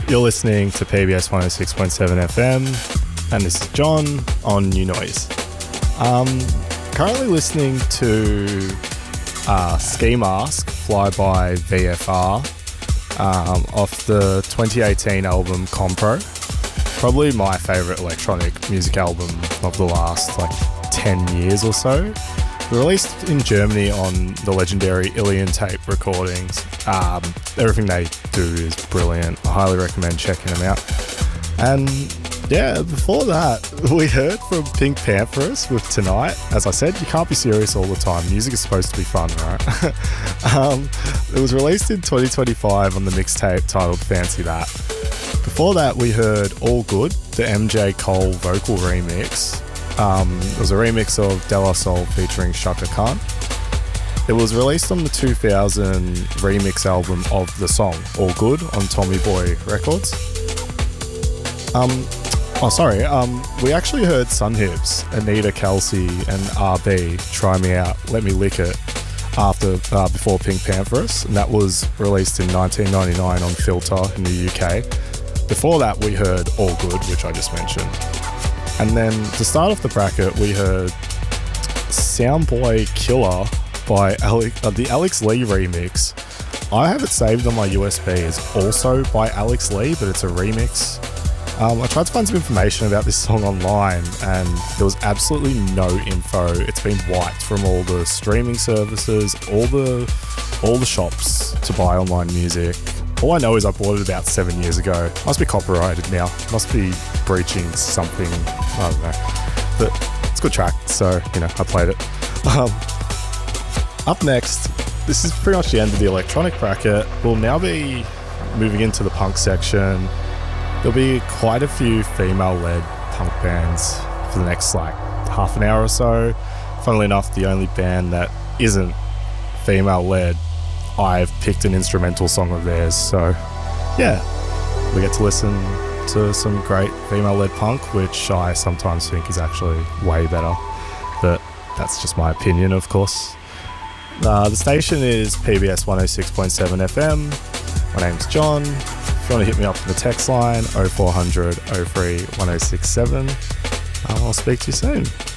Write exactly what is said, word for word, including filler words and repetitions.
You're listening to P B S one oh six point seven F M, and this is John on New Noise. Um, currently listening to uh, Ski Mask, Flyby V F R, um, off the twenty eighteen album Compro. Probably my favourite electronic music album of the last like ten years or so. Released in Germany on the legendary Ilian Tape Recordings. Um, everything they do is brilliant. I highly recommend checking them out. And yeah, before that, we heard from Pink Pantheress with Tonight. As I said, you can't be serious all the time. Music is supposed to be fun, right? um, it was released in twenty twenty-five on the mixtape titled Fancy That. Before that, we heard All Good, the M J Cole vocal remix. Um, it was a remix of De La Soul featuring Shaka Khan. It was released on the two thousand remix album of the song All Good on Tommy Boy Records. Um, oh, sorry. Um, we actually heard Sunhips, Anita Kelsey, and R B Try Me Out, Let Me Lick It after uh, before Pink Pantheress, and that was released in nineteen ninety-nine on Filter in the U K. Before that, we heard All Good, which I just mentioned. And then to start off the bracket, we heard Soundboy Killer by Alex, uh, the Alex Lee remix. I have it saved on my U S B as also by Alex Lee, but it's a remix. Um, I tried to find some information about this song online and there was absolutely no info. It's been wiped from all the streaming services, all the all the shops to buy online music. All I know is I bought it about seven years ago. Must be copyrighted now. Must be breaching something. I don't know. But it's a good track, so, you know, I played it. Um, up next, this is pretty much the end of the electronic bracket. We'll now be moving into the punk section. There'll be quite a few female-led punk bands for the next, like, half an hour or so. Funnily enough, the only band that isn't female-led, I've picked an instrumental song of theirs, so yeah, we get to listen to some great female-led punk, which I sometimes think is actually way better, but that's just my opinion, of course. Uh, the station is P B S one oh six point seven F M. My name's John. If you want to hit me up on the text line oh four hundred oh three one oh six seven, I'll speak to you soon.